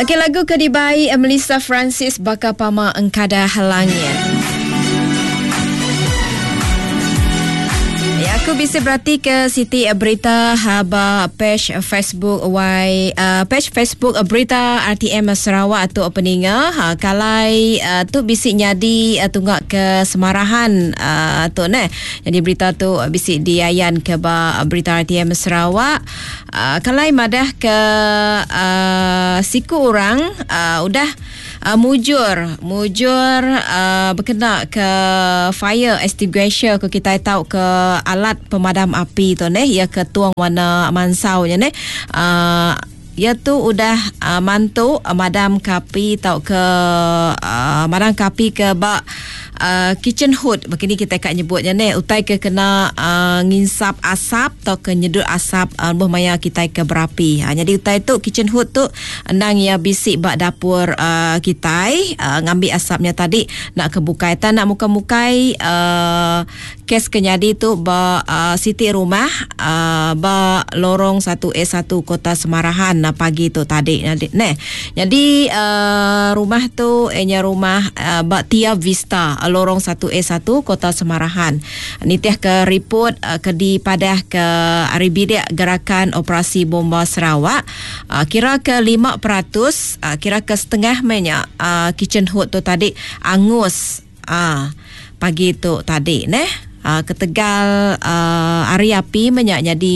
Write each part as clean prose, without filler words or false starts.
Okey, lagu Kedibai Melissa Francis Bakal Pama Engkada Halangnya. Aku bisa berarti ke Siti Berita haba page Facebook page Facebook Berita RTM Sarawak atau peninga kalai tu bisi nyadi tunggak ke semarahan tu ne. Jadi berita tu bisi diayan ke Berita RTM Sarawak. Kalai madah ke siku orang udah mujur berkena ke fire extinguisher ke kita tahu ke alat pemadam api tu ne, ia ketuang warna mansau nya ne. Ia tu udah mantu madam kapi tau ke madam kapi ke kitchen hood begini kita kat nyebutnya ne, utai ke kena nginsap asap atau ke nyedut asap buah maya kita ke berapi. Jadi utai tu kitchen hood tu nang ia bisik bak dapur kita ngambil asapnya tadi nak kebukai tan nak muka-mukai kes kenyadi tu Siti rumah lorong 1A1 Kota Semarahan pagi tu tadi ne. Jadi rumah tu rumah Tia Vista lorong 1A1 Kota Semarahan. Ni teh ke report ke di padah ke Bidik Gerakan Operasi Bomba Sarawak. Kira ke 5%, kira ke setengah banyak kitchen hood tu tadi angus pagi tu tadi ne. Ketegal hari api banyak jadi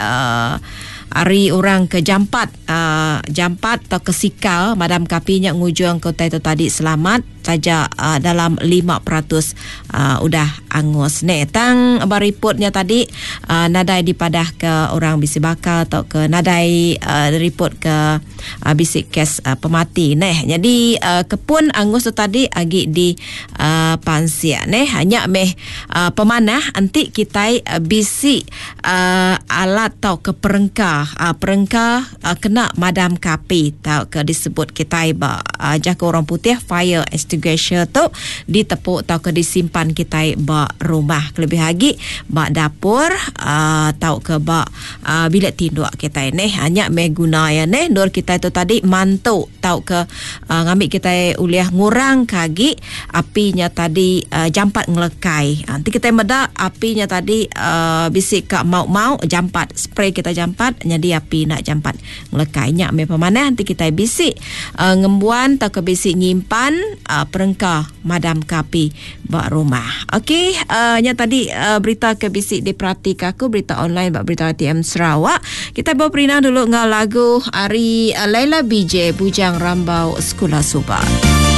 hari orang ke jampat atau ke sikal madam kapinya ngujung kota itu tadi selamat saja dalam 5% udah angus ne. Tang reportnya tadi nadai dipadah ke orang bisi bakal atau ke nadai report ke bisi kes pemati ne. Jadi kepun angus tu tadi agi di pansia ne, hanya pemanah anti kita bisi alat tau ke perengkah kena madam kapi tau ke disebut kita jaga orang putih fire extinguisher tu ditepuk tau ke disimpan kita rumah. Lebih lagi dapur tau ke bilik tinduk kita ni hanya guna ya ne. Nur kita itu tadi mantu tau ke ngambil kita uliah ngurang kagi apinya tadi jampat ngelekai. Nanti kita meda apinya tadi bisik kak mau jampat spray kita jampat jadi api nak jampat ngelekainya pemana nanti kita bisik ngembuan atau ke bisik nyimpan perengkah madam kapi bak rumah. Okey, nya tadi berita ke bisik diperhatikan aku berita online bak Berita RTM Sarawak. Kita bawa perinah dulu ngah lagu Ari Laila BJ Bujang Rambau Sekolah Subak.